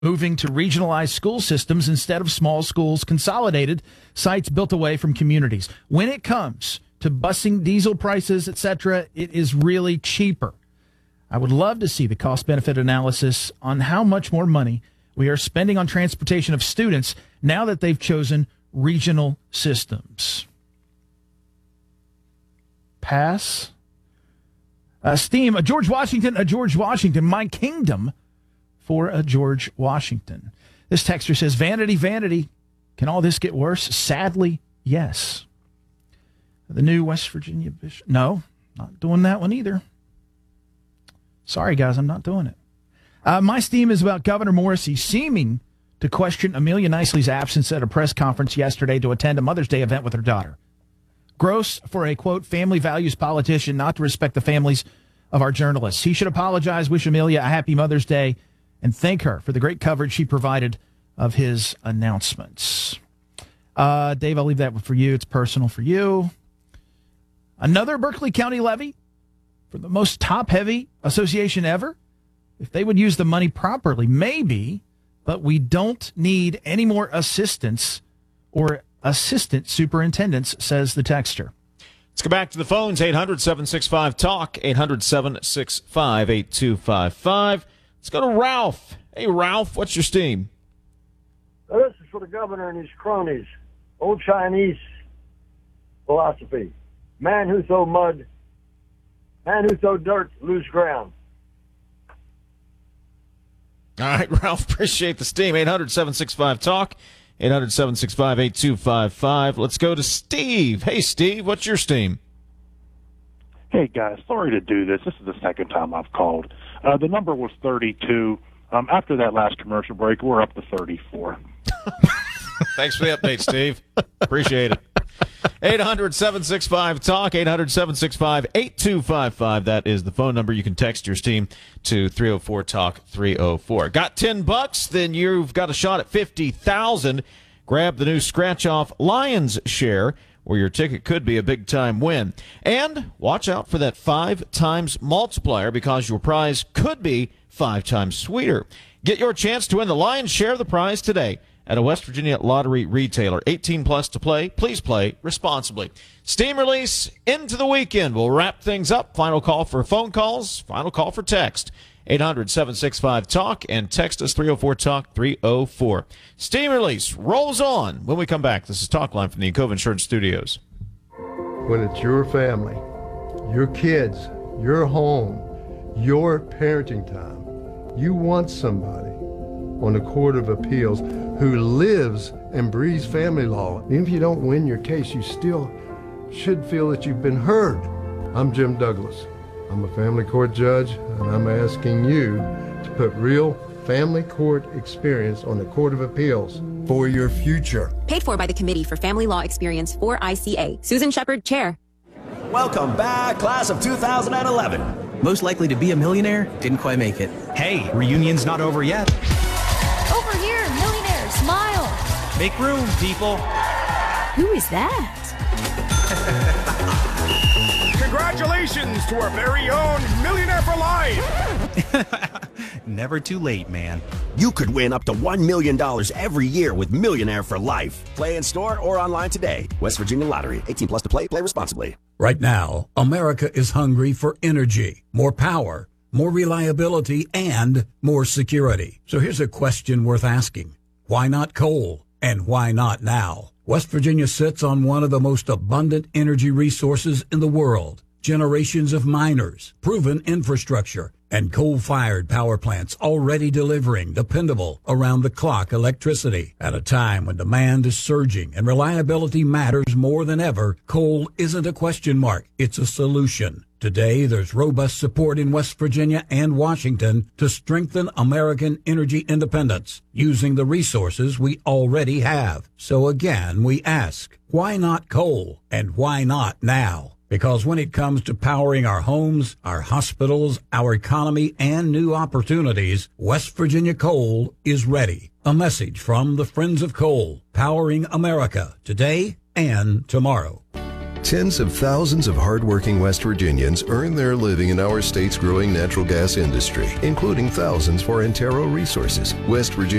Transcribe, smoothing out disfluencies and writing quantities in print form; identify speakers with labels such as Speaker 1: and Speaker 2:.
Speaker 1: moving to regionalized school systems instead of small schools, consolidated sites built away from communities. When it comes to busing diesel prices, etc., it is really cheaper. I would love to see the cost-benefit analysis on how much more money we are spending on transportation of students now that they've chosen regional systems. Pass. Steam, a George Washington, my kingdom for a George Washington. This texter says, vanity, vanity. Can all this get worse? Sadly, yes. The new West Virginia bishop. No, not doing that one either. Sorry, guys, I'm not doing it. My steam is about Governor Morrisey seeming to question Amelia Nicely's absence at a press conference yesterday to attend a Mother's Day event with her daughter. Gross for a, quote, family values politician not to respect the families of our journalists. He should apologize, wish Amelia a happy Mother's Day, and thank her for the great coverage she provided of his announcements. Dave, I'll leave that for you. It's personal for you. Another Berkeley County levy for the most top-heavy association ever. If they would use the money properly, maybe, but we don't need any more assistants or assistant superintendents, says the texter.
Speaker 2: Let's go back to the phones, 800-765-TALK, 800-765-8255. Let's go to Ralph. Hey, Ralph, what's your steam?
Speaker 3: This is for the governor and his cronies. Old Chinese philosophy. Man who throw dirt, lose ground.
Speaker 2: All right, Ralph, appreciate the steam. 800-765-TALK, 800-765-8255. Let's go to Steve. Hey, Steve, what's your steam?
Speaker 4: Hey, guys, sorry to do this. This is the second time I've called. The number was 32. After that last commercial break, we're up to 34.
Speaker 2: Thanks for the update, Steve. Appreciate it. 800-765-TALK, 800-765-8255. That is the phone number. You can text your steam to 304-TALK-304. Got $10? Then you've got a shot at $50,000. Grab the new scratch-off Lions Share, where your ticket could be a big-time win. And watch out for that 5 times multiplier, because your prize could be 5 times sweeter. Get your chance to win the Lion's Share of the prize today at a West Virginia lottery retailer. 18 plus to play. Please play responsibly. Steam release into the weekend. We'll wrap things up. Final call for phone calls. Final call for text. 800-765-TALK and text us 304-TALK-304. Steam release rolls on when we come back. This is Talk Line from the Encova Insurance Studios.
Speaker 5: When it's your family, your kids, your home, your parenting time, you want somebody on the Court of Appeals who lives and breathes family law. Even if you don't win your case, you still should feel that you've been heard. I'm Jim Douglas. I'm a family court judge, and I'm asking you to put real family court experience on the Court of Appeals for your future.
Speaker 6: Paid for by the Committee for Family Law Experience for ICA. Susan Shepard, Chair.
Speaker 7: Welcome back, class of 2011.
Speaker 8: Most likely to be a millionaire, didn't quite make it.
Speaker 9: Hey, reunion's not over yet.
Speaker 10: Over here, millionaire, smile.
Speaker 9: Make room, people.
Speaker 10: Who is that?
Speaker 11: Congratulations to our very own Millionaire for Life.
Speaker 9: Never too late, man.
Speaker 7: You could win up to $1 million every year with Millionaire for Life. Play in store or online today. West Virginia Lottery. 18 plus to play. Play responsibly.
Speaker 12: Right now, America is hungry for energy, more power, more reliability, and more security. So here's a question worth asking. Why not coal? And why not now? West Virginia sits on one of the most abundant energy resources in the world. Generations of miners, proven infrastructure, and coal-fired power plants already delivering dependable, around-the-clock electricity. At a time when demand is surging and reliability matters more than ever, coal isn't a question mark, it's a solution. Today, there's robust support in West Virginia and Washington to strengthen American energy independence using the resources we already have. So again, we ask, why not coal? And why not now? Because when it comes to powering our homes, our hospitals, our economy, and new opportunities, West Virginia Coal is ready. A message from the Friends of Coal, powering America today and tomorrow.
Speaker 13: Tens of thousands of hardworking West Virginians earn their living in our state's growing natural gas industry, including thousands for Antero Resources. West Virginia